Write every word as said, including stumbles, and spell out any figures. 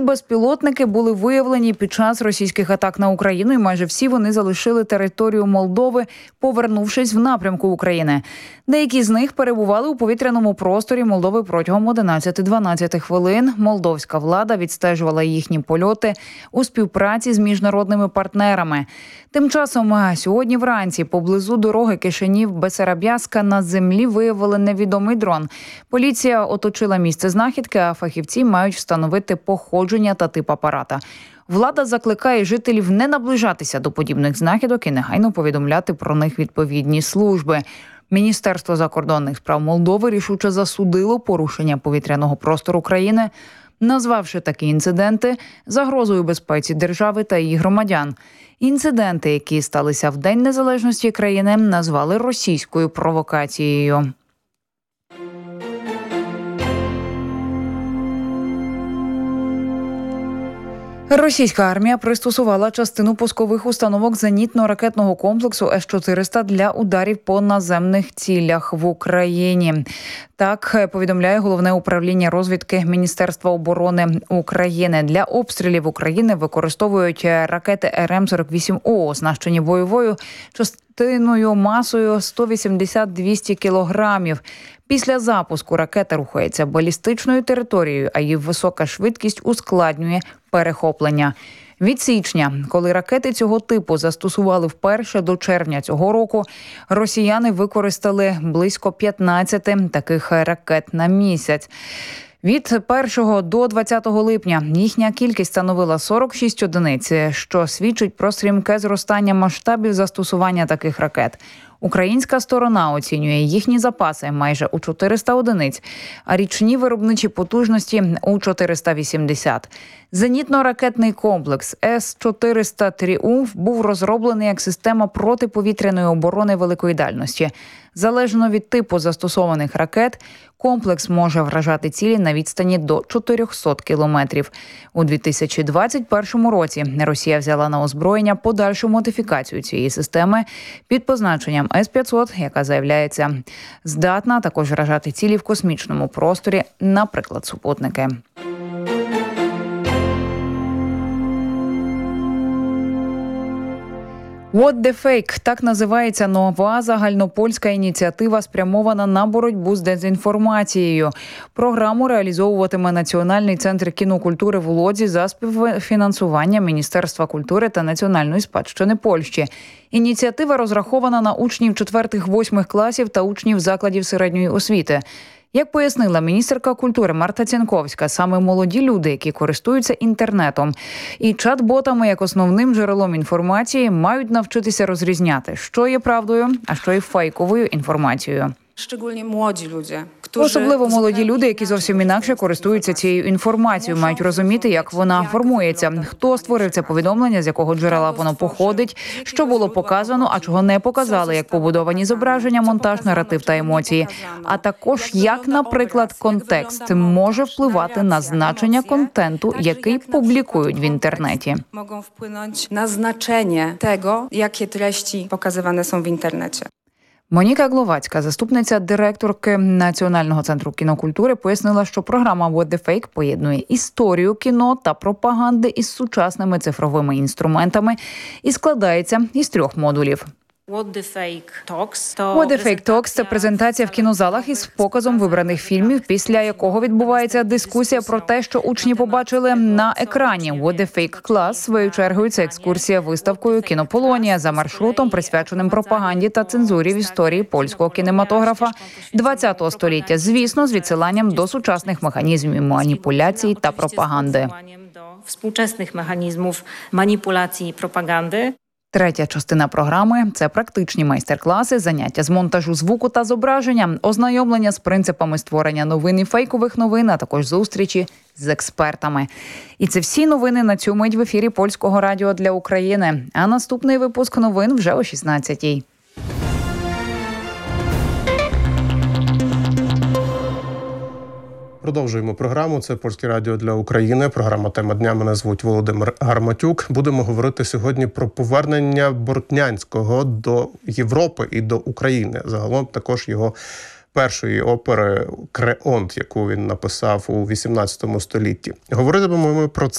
безпілотники були виявлені під час російських атак на Україну, і майже всі вони залишили територію Молдови, повернувшись в напрямку України. Деякі з них перебували у повітряному просторі Молдови протягом одинадцяти-дванадцяти хвилин. Молдовська влада відстежувала їхні польоти у співпраці з міжнародними партнерами. Тим часом сьогодні вранці поблизу дороги Кишинів-Бесараб'яска на землі виявили невідомий дрон. Поліція оточила місце знахідки, а фахівці мають встановити походження та тип апарата. Влада закликає жителів не наближатися до подібних знахідок і негайно повідомляти про них відповідні служби. Міністерство закордонних справ Молдови рішуче засудило порушення повітряного простору країни, назвавши такі інциденти загрозою безпеці держави та її громадян. Інциденти, які сталися в День незалежності країни, назвали російською провокацією. Російська армія пристосувала частину пускових установок зенітно-ракетного комплексу С чотириста для ударів по наземних цілях в Україні. Так повідомляє Головне управління розвідки Міністерства оборони України. Для обстрілів України використовують ракети Ер Ем сорок вісім О, оснащені бойовою частиною масою сто вісімдесят - двісті кілограмів. Після запуску ракета рухається балістичною територією, а її висока швидкість ускладнює перехоплення. Від січня, коли ракети цього типу застосували вперше, до червня цього року, росіяни використали близько п'ятнадцяти таких ракет на місяць. Від першого до двадцятого липня їхня кількість становила сорок шість одиниць, що свідчить про стрімке зростання масштабів застосування таких ракет. Українська сторона оцінює їхні запаси майже у чотириста одиниць, а річні виробничі потужності у чотириста вісімдесят. Зенітно-ракетний комплекс С чотириста Тріумф був розроблений як система протиповітряної оборони великої дальності. Залежно від типу застосованих ракет, комплекс може вражати цілі на відстані до чотирьохсот кілометрів. У дві тисячі двадцять першому році Росія взяла на озброєння подальшу модифікацію цієї системи під позначенням С п'ятсот, яка, заявляється, здатна також вражати цілі в космічному просторі, наприклад, супутники. What the fake – так називається нова загальнопольська ініціатива, спрямована на боротьбу з дезінформацією. Програму реалізовуватиме Національний центр кінокультури в Лодзі за співфінансування Міністерства культури та національної спадщини Польщі. Ініціатива розрахована на учнів четвертих-восьмих класів та учнів закладів середньої освіти. Як пояснила міністерка культури Марта Цянковська, саме молоді люди, які користуються інтернетом і чат-ботами як основним джерелом інформації, мають навчитися розрізняти, що є правдою, а що є фейковою інформацією. Особливо молоді люди, які зовсім інакше користуються цією інформацією, мають розуміти, як вона формується, хто створив це повідомлення, з якого джерела воно походить, що було показано, а чого не показали, як побудовані зображення, монтаж, наратив та емоції. А також, як, наприклад, контекст може впливати на значення контенту, який публікують в інтернеті. Можуть вплинути на значення того, які треści показані są в інтернеті. Моніка Гловацька, заступниця директорки Національного центру кінокультури, пояснила, що програма What the Fake поєднує історію кіно та пропаганди із сучасними цифровими інструментами і складається із трьох модулів. What the Fake Talks. What the Fake Talks – це презентація в кінозалах із показом вибраних фільмів, після якого відбувається дискусія про те, що учні побачили на екрані. What the Fake Class, своєю чергою, це екскурсія виставкою «Кінополонія» за маршрутом, присвяченим пропаганді та цензурі в історії польського кінематографа ХХ століття. Звісно, з відсиланням до сучасних механізмів маніпуляції та пропаганди. До współczesnych mechanizmów manipulacji i propagandy. Третя частина програми – це практичні майстер-класи, заняття з монтажу звуку та зображення, ознайомлення з принципами створення новин і фейкових новин, а також зустрічі з експертами. І це всі новини на цю мить в ефірі Польського радіо для України. А наступний випуск новин вже о шістнадцятій. Продовжуємо програму. Це Польське радіо для України. Програма «Тема дня». Мене звуть Володимир Гарматюк. Будемо говорити сьогодні про повернення Бортнянського до Європи і до України. Загалом також його першої опери «Креонт», яку він написав у вісімнадцятому столітті. Говоритимемо ми про це